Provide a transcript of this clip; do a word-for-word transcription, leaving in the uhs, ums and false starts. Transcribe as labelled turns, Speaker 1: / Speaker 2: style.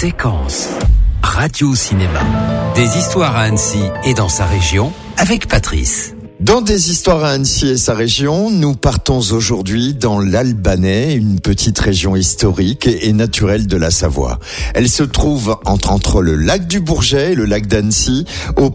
Speaker 1: Séquence. Radio Cinéma. Des histoires à Annecy et dans sa région avec Patrice.
Speaker 2: Dans des histoires à Annecy et sa région, nous partons aujourd'hui dans l'Albanais, une petite région historique et naturelle de la Savoie. Elle se trouve entre, entre le lac du Bourget et le lac d'Annecy, au